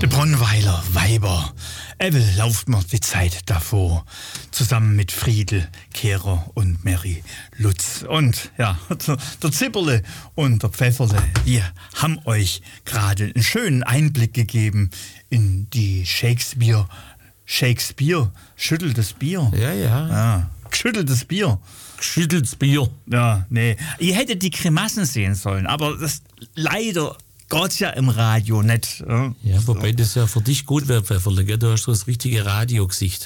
De Bronweiler Weiber. Evel lauft mir die Zeit davor. Zusammen mit Friedel, Kehrer und Mary Lutz. Und ja, der Zipperle und der Pfefferle, die haben euch gerade einen schönen Einblick gegeben in die Shakespeare, schütteltes Bier. Ja. Geschütteltes Bier. Geschütteltes Bier. Ja, nee. Ihr hättet die Grimassen sehen sollen, aber das leider geht's ja im Radio nicht. Ja, wobei das ja für dich gut wäre, Pfefferle, gell? Du hast so das richtige Radiogesicht.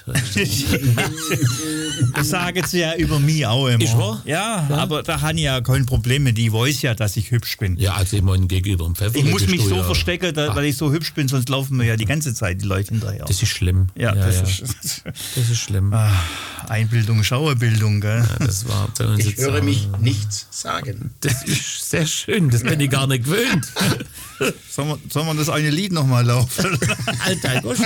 Das sagen sie ja über mich auch immer. Ist wahr? Ja, aber da habe ich ja kein Problem mit. Ich weiß ja, dass ich hübsch bin. Ja, also immer gegenüber dem Pfefferle. Ich muss mich so ja verstecken, weil ich so hübsch bin, sonst laufen mir ja die ganze Zeit die Leute hinterher. Das ist schlimm. Das ist schlimm. Einbildung, Schauerbildung, gell? Ja, das war bei uns ich höre mich nichts sagen. Das ist sehr schön, das bin ich gar nicht gewöhnt. Sollen wir das eine Lied nochmal laufen? Alter Gosch.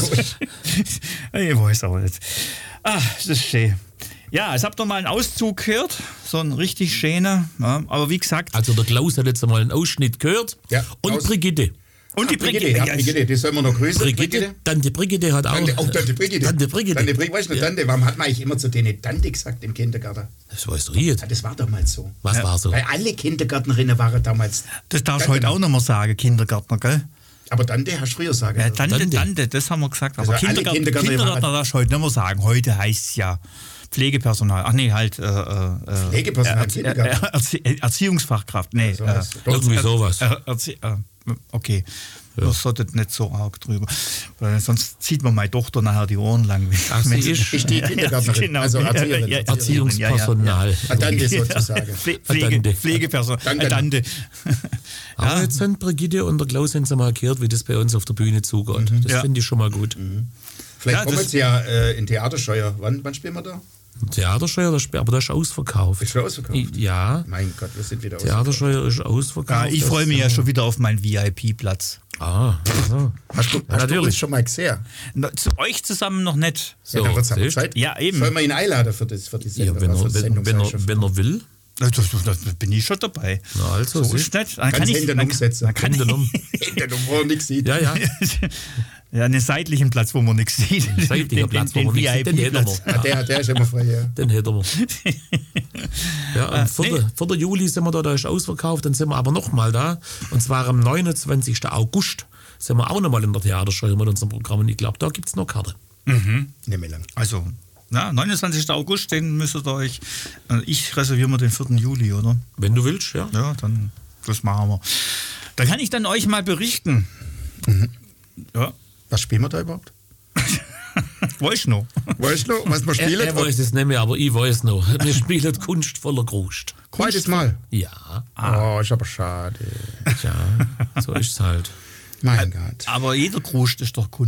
Ich weiß auch nicht. Das ist schön. Ja, ich habe doch mal einen Auszug gehört, so ein richtig schöner. Ja, aber wie gesagt... Also der Klaus hat jetzt mal einen Ausschnitt gehört. Ja, und Klaus. Brigitte. Und die Brigitte. Brigitte, die sollen wir noch grüßen. Brigitte. Tante Brigitte hat auch... Tante Brigitte. Tante Brigitte. Weißt du noch, Tante, warum hat man eigentlich immer zu denen Tante gesagt im Kindergarten? Das weißt du jetzt. Ja, das war damals so. Was war so? Weil alle Kindergärtnerinnen waren damals... Das darfst du heute auch noch mal sagen, Kindergärtner, gell? Aber Tante hast du früher sagen. Ja, Tante, das haben wir gesagt. Aber Also alle Kindergärtner darfst du heute nicht mehr sagen. Heute heißt es ja Pflegepersonal. Ach nee, halt... Pflegepersonal, Erziehungsfachkraft. Nee, irgendwie sowas. Okay. Man sollte nicht so arg drüber. Weil sonst zieht man meine Tochter nachher die Ohren lang. Ach, sie ist die Kindergärtnerin. Genau. Also Erzieherin. Erziehungspersonal. Tante sozusagen. Pflegepersonal. Tante. Aber jetzt sind Brigitte und der Klaus sind sie mal gehört, wie das bei uns auf der Bühne zugeht. Das finde ich schon mal gut. Vielleicht kommen sie ja in Theaterscheuer. Wann spielen wir da? Theaterscheuer, aber das ist ausverkauft. Ist schon ausverkauft? Ja. Mein Gott, wir sind wieder ausverkauft. Theaterscheuer ist ausverkauft. Ja, ich freue mich ja schon wieder auf meinen VIP-Platz. Also. Hast du uns schon mal gesehen? Zu euch zusammen noch nicht. So, ja, dann wird's Zeit. Ja, eben. Sollen wir ihn einladen für die Sendung? Ja, wenn er will. Da bin ich schon dabei. Na also, so ist nicht. Dann kann ich Hände umsetzen. Hände wo man nichts sieht. Ja. Ja, einen seitlichen Platz, wo man nichts sieht. Ein seitlicher Platz, wo man nichts sieht, den hätten wir. Der ist immer frei, ja. Den hätten wir. Ja, vor der Juli sind wir da ist ausverkauft, dann sind wir aber nochmal da. Und zwar am 29. August sind wir auch nochmal in der Theaterscheuer mit unserem Programm. Und ich glaube, da gibt es noch Karte. Nicht mehr lang. Also, 29. August, den müsstet ihr euch... Ich reserviere mir den 4. Juli, oder? Wenn du willst, ja. Ja, dann das machen wir. Da kann ich dann euch mal berichten. Ja. Was spielen wir da überhaupt? Weißt du noch? Weißt du noch, was wir spielen? Er weiß es nicht mehr, aber ich weiß noch. Wir spielen Kunst voller Krust. Zweites Mal? Ja. Oh, ist aber schade. Ja, so ist es halt. Mein Gott. Aber jeder Krust ist doch Kunst.